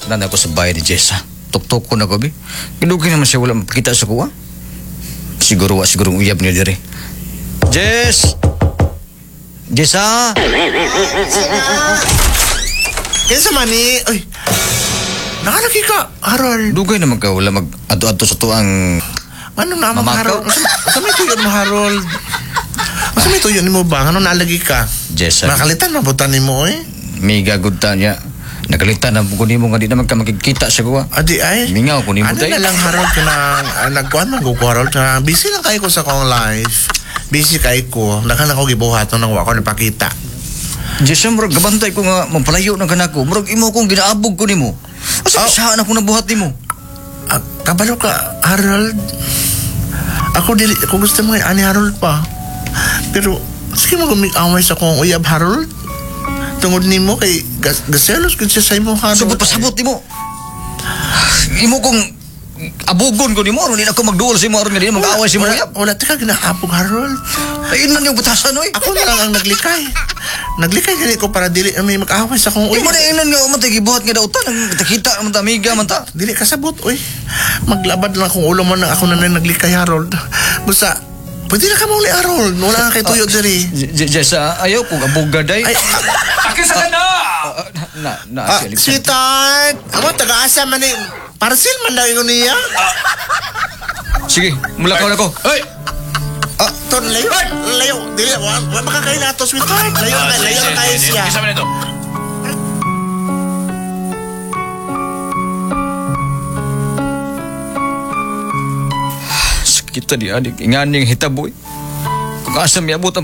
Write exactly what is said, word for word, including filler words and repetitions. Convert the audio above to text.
Nana ko sa bahay ni Jessa. Tok-tok ko na gabi. Kinugin naman siya wala mapakita sa kuha. Siguro wa siguro uyab niya diri. Jess! Jessa! Kinsa man ni? Uy. Nakalaki ka, Harold. Dugay naman ka wala mag ato-ato sa tuang Ano na mo, Mamakaw. Harold? Asa may tuyon mo, Harold? Asa may tuyon mo ba? Ano nalagi ka? Jessa. Nakalitan na butan ni mo, eh. Miga gud ta niya. Nagalitan na ko nimo nga di naman ka makikita sa kuha. Adi ay. Mingaw ko nimo Ano tay. na lang, Harold, ka na uh, nagkuhan mo ko, Harold. Na busy lang kayo ko sa kong life. Busy kayo ko. Nakan ako gibuhaton ng wako napakita. Jessa murag gabantay ko nga mapalayo na kanako. Murag imo kong ginaabog ko nimo. Asa Oh. saan ako nabuhat nimo? Ah, kabalo ka, Harold. Ako dili, ako gusto mo ani Harold pa. Pero, sige mo gumig-away sa kong uyab, Harold. Tungod ni mo kay gas gaselos kung siya sa imo, Harold. Subot pasabot nimo. Imo kong abugon ko nimo aron di na ako magduol sa imo aron di na mag-away sa imo. Wala, wala tika ginaapog, Harold. Ay man yung butasan oy. Ako na lang ang naglikay. Naglikay gani ko para dili na may mag-away sa kong Uy, uyab. mo na inon nga man gibuhat nga daw ta nang kita man ta amiga man ta. Dili kasabot, uy. Maglabad lang akong ulo man na ako na na naglikay, Harold. Basta, pwede na ka mauli, Harold. Wala na kay tuyo diri. Jessa, ayaw ko abugaday. Ay, Akis ka na! na na ah, siya. sweetheart. Amo, taga-asa man ni. Parcel man daw yung niya. Sige, mula ka na ko. Hoy! Ah, ton, layo. Layo. Dili, wa wa makakaila to, sweetheart. Layo na, layo na kayo siya. Kisa man ito. Sakit ta di adik. Ingan yung hitaboy. Kung asa may abot ang